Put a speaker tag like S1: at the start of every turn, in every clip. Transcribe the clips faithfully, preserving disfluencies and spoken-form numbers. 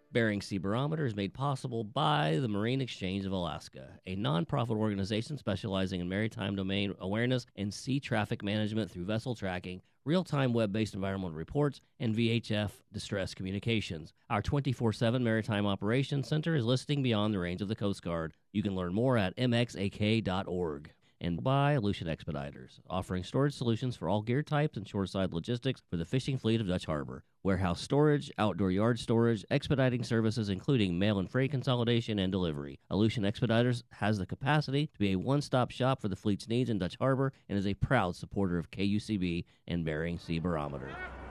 S1: Bering Sea Barometer is made possible by the Marine Exchange of Alaska, a nonprofit organization specializing in maritime domain awareness and sea traffic management through vessel tracking, real-time web-based environmental reports, and V H F distress communications. Our twenty-four seven Maritime Operations Center is listing beyond the range of the Coast Guard. You can learn more at m x a k dot org. And by Aleutian Expeditors, offering storage solutions for all gear types and shoreside logistics for the fishing fleet of Dutch Harbor. Warehouse storage, outdoor yard storage, expediting services including mail and freight consolidation and delivery. Aleutian Expeditors has the capacity to be a one-stop shop for the fleet's needs in Dutch Harbor and is a proud supporter of K U C B and Bering Sea Barometer.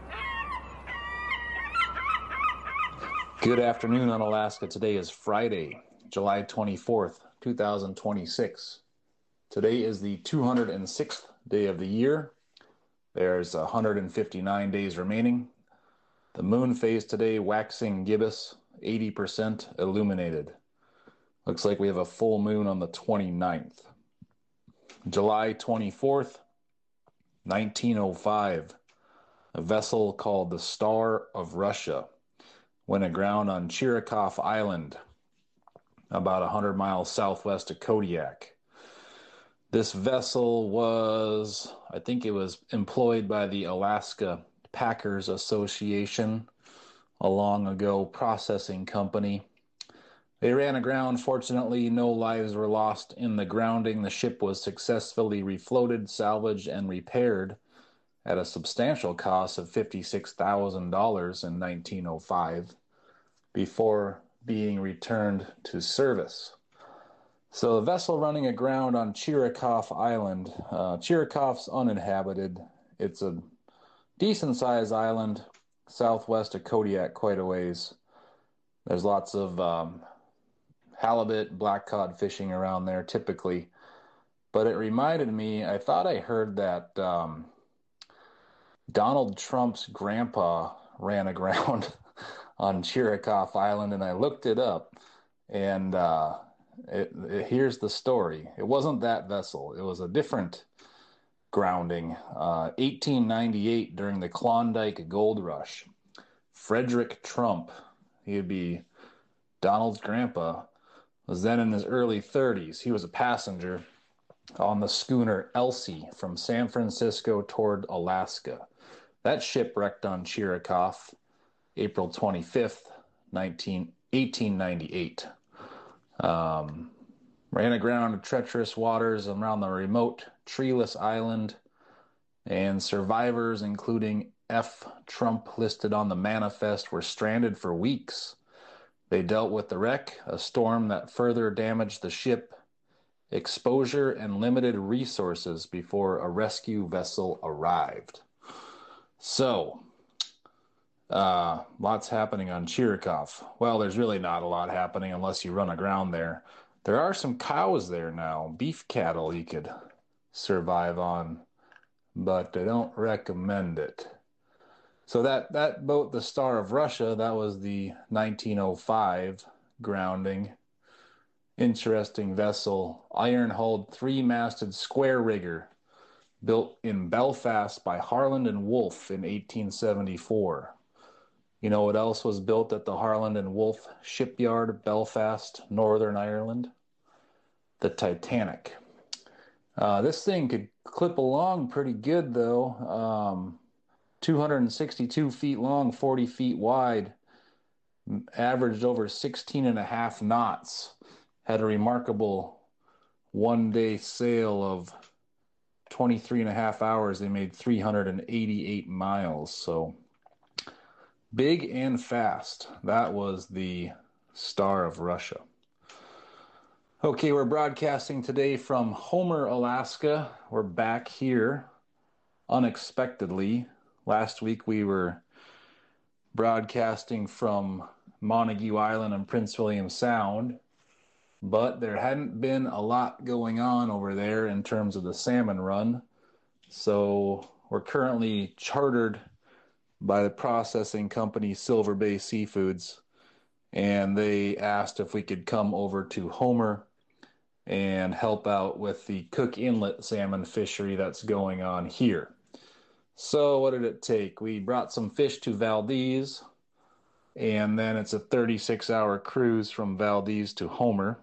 S2: Good afternoon on Alaska. Today is Friday, July twenty-fourth, two thousand twenty-six. Today is the two hundred sixth day of the year. There's one hundred fifty-nine days remaining. The moon phase today waxing gibbous, eighty percent illuminated. Looks like we have a full moon on the twenty-ninth. July twenty-fourth, nineteen oh five. A vessel called the Star of Russia went aground on Chirikov Island, about one hundred miles southwest of Kodiak. This vessel was, I think it was employed by the Alaska Packers Association, a long ago processing company. They ran aground. Fortunately, no lives were lost in the grounding. The ship was successfully refloated, salvaged, and repaired at a substantial cost of fifty-six thousand dollars in nineteen oh five before being returned to service. So the vessel running aground on Chirikov Island. Uh, Chirikov's uninhabited. It's a decent-sized island southwest of Kodiak, quite a ways. There's lots of um, halibut, black cod fishing around there typically. But it reminded me, I thought I heard that um, Donald Trump's grandpa ran aground on Chirikov Island, and I looked it up, and uh, It, it, here's the story. It wasn't that vessel. It was a different grounding. Uh, eighteen ninety-eight, during the Klondike Gold Rush, Frederick Trump, he'd be Donald's grandpa, was then in his early thirties. He was a passenger on the schooner Elsie from San Francisco toward Alaska. That ship wrecked on Chirikov April twenty-fifth, eighteen ninety-eight. Um, ran aground in treacherous waters around the remote treeless island, and survivors, including F. Trump, listed on the manifest, were stranded for weeks. They dealt with the wreck, a storm that further damaged the ship, exposure, and limited resources before a rescue vessel arrived. So, Uh, lots happening on Chirikov. Well, there's really not a lot happening unless you run aground there. There are some cows there now, beef cattle you could survive on, but I don't recommend it. So that, that boat, the Star of Russia, that was the nineteen oh five grounding. Interesting vessel, iron-hulled, three-masted square rigger, built in Belfast by Harland and Wolff in eighteen seventy-four. You know what else was built at the Harland and Wolff shipyard, Belfast, Northern Ireland? The Titanic. Uh, this thing could clip along pretty good, though. Um, two hundred sixty-two feet long, forty feet wide, averaged over sixteen and a half knots. Had a remarkable one-day sail of twenty-three and a half hours. They made three hundred eighty-eight miles, so big and fast. That was the Star of Russia. Okay, we're broadcasting today from Homer, Alaska. We're back here unexpectedly. Last week we were broadcasting from Montague Island and Prince William Sound, but there hadn't been a lot going on over there in terms of the salmon run. So we're currently chartered by the processing company Silver Bay Seafoods, and they asked if we could come over to Homer and help out with the Cook Inlet salmon fishery that's going on here. So what did it take? We brought some fish to Valdez, and then it's a thirty-six hour cruise from Valdez to Homer.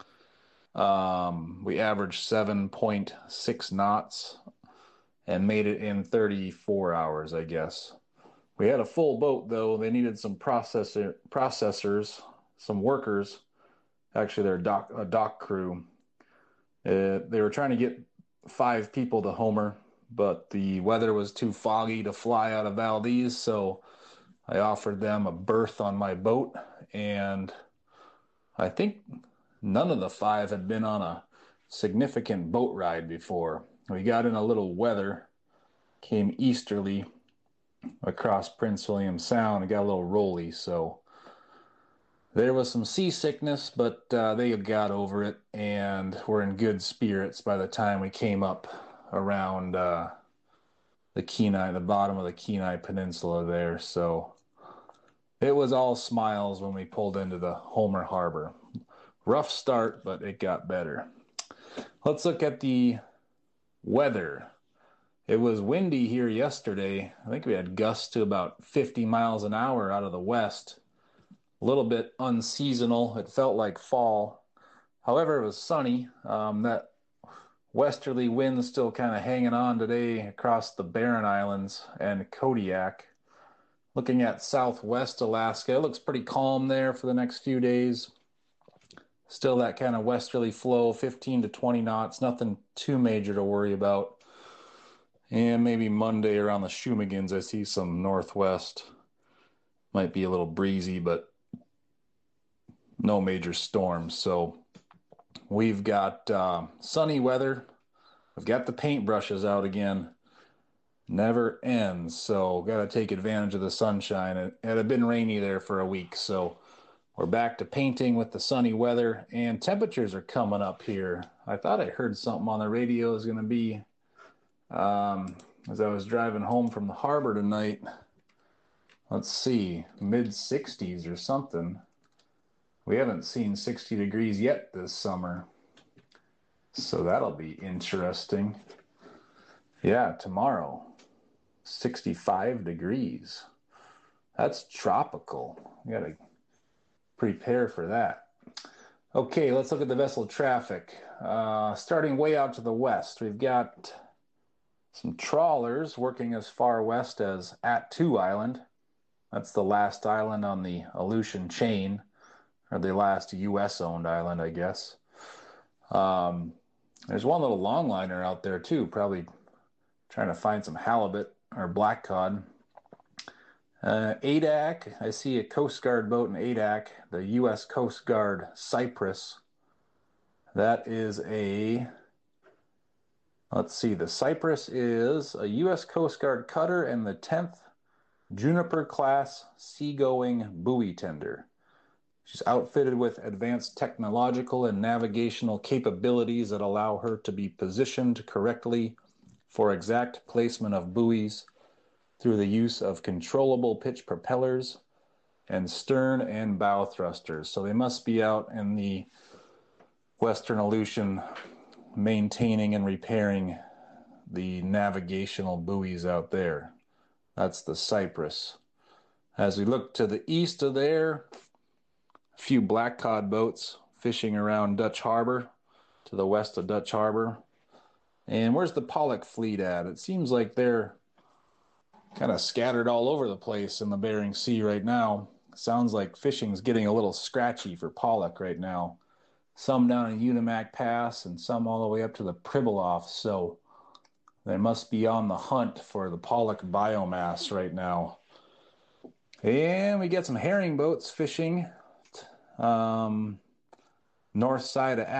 S2: Um, we averaged seven point six knots and made it in thirty-four hours, I guess. We had a full boat, though. They needed some processor processors, some workers. Actually, they're dock, a dock crew. Uh, they were trying to get five people to Homer, but the weather was too foggy to fly out of Valdez, so I offered them a berth on my boat, and I think none of the five had been on a significant boat ride before. We got in a little weather, came easterly across Prince William Sound, and got a little rolly, so there was some seasickness, but uh, they got over it and were in good spirits by the time we came up around uh, the Kenai, the bottom of the Kenai Peninsula there. So it was all smiles when we pulled into the Homer Harbor. Rough start, but it got better. Let's look at the weather. It was windy here yesterday. I think we had gusts to about fifty miles an hour out of the west. A little bit unseasonal. It felt like fall. However, it was sunny. Um, that westerly wind still kind of hanging on today across the Barren Islands and Kodiak. Looking at southwest Alaska, it looks pretty calm there for the next few days. Still that kind of westerly flow, fifteen to twenty knots, nothing too major to worry about. And maybe Monday around the Shumagins, I see some northwest. Might be a little breezy, but no major storms. So we've got uh, sunny weather. We've got the paintbrushes out again. Never ends. So got to take advantage of the sunshine. It had been rainy there for a week. So we're back to painting with the sunny weather, and temperatures are coming up here. I thought I heard something on the radio is going to be, um, as I was driving home from the harbor tonight, let's see, mid sixties or something. We haven't seen sixty degrees yet this summer, so that'll be interesting. Yeah, tomorrow, sixty-five degrees. That's tropical. We gotta prepare for that. Okay, let's look at the vessel traffic. Uh, starting way out to the west, we've got some trawlers working as far west as Attu Island. That's the last island on the Aleutian chain, or the last U S-owned island, I guess. Um, there's one little longliner out there, too, probably trying to find some halibut or black cod. Uh, Adak, I see a Coast Guard boat in Adak, the U S Coast Guard Cypress. That is a, let's see, the Cypress is a U S Coast Guard cutter and the tenth Juniper-class seagoing buoy tender. She's outfitted with advanced technological and navigational capabilities that allow her to be positioned correctly for exact placement of buoys through the use of controllable pitch propellers and stern and bow thrusters. So they must be out in the Western Aleutian maintaining and repairing the navigational buoys out there. That's the Cypress. As we look to the east of there, a few black cod boats fishing around Dutch Harbor, to the west of Dutch Harbor. And where's the pollock fleet at? It seems like they're kind of scattered all over the place in the Bering Sea right now. Sounds like fishing's getting a little scratchy for pollock right now. Some down in Unimak Pass and some all the way up to the Pribilof. So they must be on the hunt for the pollock biomass right now. And we get some herring boats fishing um, north side of